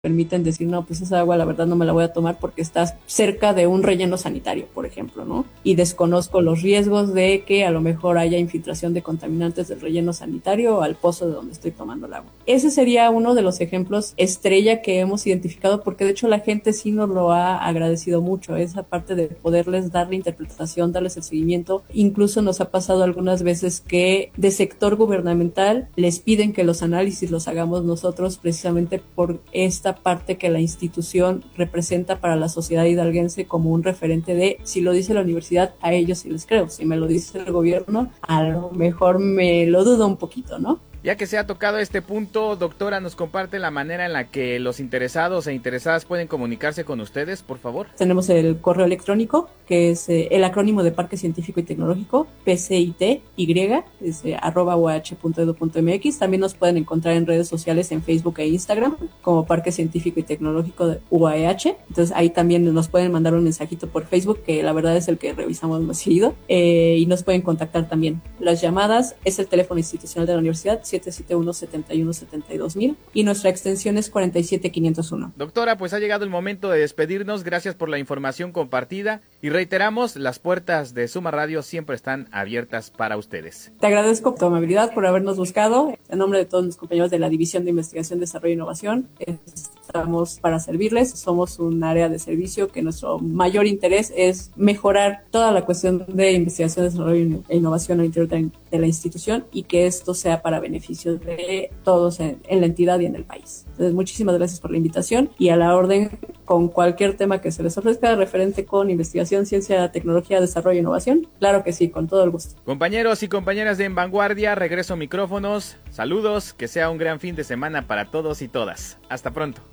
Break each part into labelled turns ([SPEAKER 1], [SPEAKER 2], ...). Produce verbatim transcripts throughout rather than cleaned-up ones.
[SPEAKER 1] permiten decir, no, pues esa agua la verdad no me la voy a tomar porque está cerca de un relleno sanitario, por ejemplo, ¿no? Y desconozco los riesgos de que a lo mejor haya infiltración de contaminantes del relleno sanitario al pozo de donde estoy tomando el agua. Ese sería uno de los ejemplos estrella que hemos identificado, porque de hecho la gente sí nos lo ha agradecido mucho, esa parte de poderles darle interpretación, darles el seguimiento. Incluso nos ha pasado algunas veces que de sector gubernamental les piden que los análisis los hagamos nosotros, precisamente por esta parte que la institución representa para la sociedad hidalguense como un referente de, si lo dice la universidad, a ellos sí les creo, si me lo dice el gobierno, a lo mejor me lo dudo un poquito, ¿no?
[SPEAKER 2] Ya que se ha tocado este punto, doctora, ¿nos comparte la manera en la que los interesados e interesadas pueden comunicarse con ustedes, por favor?
[SPEAKER 1] Tenemos el correo electrónico, que es eh, el acrónimo de Parque Científico y Tecnológico, P C I T Y, es eh, arroba u a h punto edu punto m x. También nos pueden encontrar en redes sociales, en Facebook e Instagram, como Parque Científico y Tecnológico de U A H. Entonces ahí también nos pueden mandar un mensajito por Facebook, que la verdad es el que revisamos más seguido, eh, y nos pueden contactar también. Las llamadas es el teléfono institucional de la universidad, siete siete uno, siete uno, siete dos mil, y nuestra extensión es cuarenta y siete quinientos uno.
[SPEAKER 2] Doctora, pues ha llegado el momento de despedirnos. Gracias por la información compartida y reiteramos, las puertas de Suma Radio siempre están abiertas para ustedes.
[SPEAKER 1] Te agradezco tu amabilidad por habernos buscado. En nombre de todos mis compañeros de la División de Investigación, Desarrollo e Innovación, estamos para servirles. Somos un área de servicio que nuestro mayor interés es mejorar toda la cuestión de investigación, desarrollo e innovación al interior de la institución, y que esto sea para beneficio de todos en, en la entidad y en el país. Entonces, muchísimas gracias por la invitación, y a la orden con cualquier tema que se les ofrezca referente con investigación, ciencia, tecnología, desarrollo e innovación. Claro que sí, con todo el gusto.
[SPEAKER 2] Compañeros y compañeras de En Vanguardia, regreso micrófonos. Saludos, que sea un gran fin de semana para todos y todas. Hasta pronto.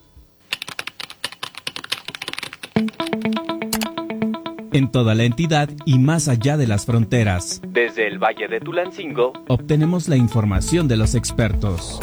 [SPEAKER 3] En toda la entidad y más allá de las fronteras.
[SPEAKER 4] Desde el Valle de Tulancingo,
[SPEAKER 3] obtenemos la información de los expertos.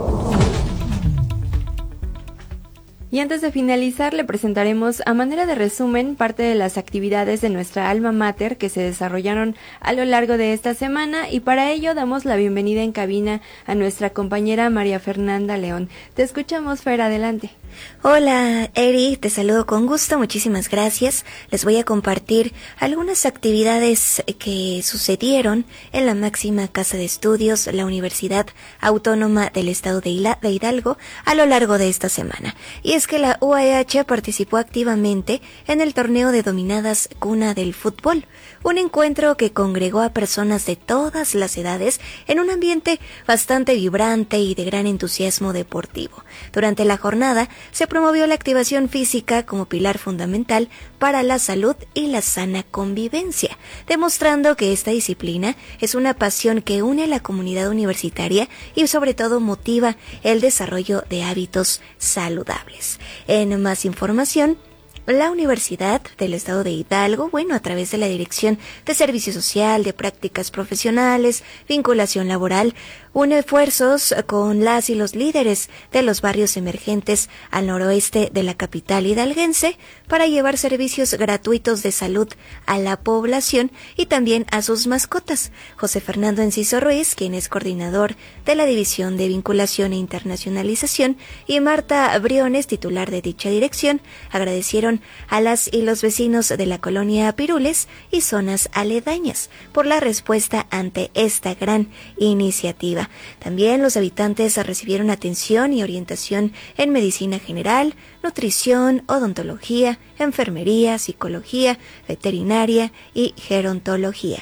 [SPEAKER 5] Y antes de finalizar, le presentaremos a manera de resumen parte de las actividades de nuestra alma mater que se desarrollaron a lo largo de esta semana, y para ello damos la bienvenida en cabina a nuestra compañera María Fernanda León. Te escuchamos, Fer, adelante.
[SPEAKER 6] Hola, Eri, te saludo con gusto, muchísimas gracias. Les voy a compartir algunas actividades que sucedieron en la máxima casa de estudios, la Universidad Autónoma del Estado de Hidalgo, a lo largo de esta semana. Y es que la U A H participó activamente en el torneo de dominadas Cuna del Fútbol, un encuentro que congregó a personas de todas las edades en un ambiente bastante vibrante y de gran entusiasmo deportivo. Durante la jornada se promovió la activación física como pilar fundamental para la salud y la sana convivencia, demostrando que esta disciplina es una pasión que une a la comunidad universitaria y sobre todo motiva el desarrollo de hábitos saludables. En más información, la Universidad del Estado de Hidalgo, bueno, a través de la Dirección de Servicio Social, de Prácticas Profesionales, Vinculación Laboral, une esfuerzos con las y los líderes de los barrios emergentes al noroeste de la capital hidalguense para llevar servicios gratuitos de salud a la población y también a sus mascotas. José Fernando Enciso Ruiz, quien es coordinador de la División de Vinculación e Internacionalización, y Marta Briones, titular de dicha dirección, agradecieron a las y los vecinos de la colonia Pirules y zonas aledañas por la respuesta ante esta gran iniciativa. También los habitantes recibieron atención y orientación en medicina general, nutrición, odontología, enfermería, psicología, veterinaria y gerontología.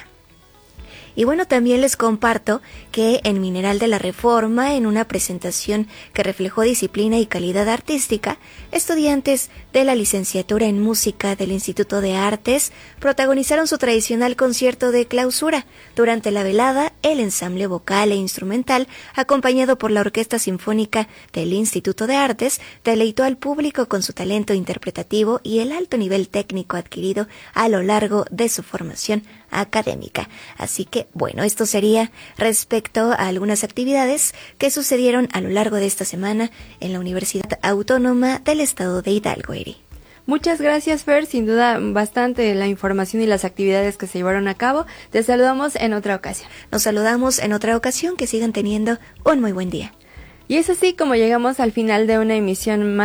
[SPEAKER 6] Y bueno, también les comparto que en Mineral de la Reforma, en una presentación que reflejó disciplina y calidad artística, estudiantes de la licenciatura en música del Instituto de Artes protagonizaron su tradicional concierto de clausura. Durante la velada, el ensamble vocal e instrumental, acompañado por la Orquesta Sinfónica del Instituto de Artes, deleitó al público con su talento interpretativo y el alto nivel técnico adquirido a lo largo de su formación académica. Así que, bueno, esto sería respecto a algunas actividades que sucedieron a lo largo de esta semana en la Universidad Autónoma del Estado de Hidalgo, Eri.
[SPEAKER 5] Muchas gracias, Fer, sin duda bastante la información y las actividades que se llevaron a cabo. Te saludamos en otra ocasión.
[SPEAKER 6] Nos saludamos en otra ocasión, que sigan teniendo un muy buen día.
[SPEAKER 5] Y es así como llegamos al final de una emisión más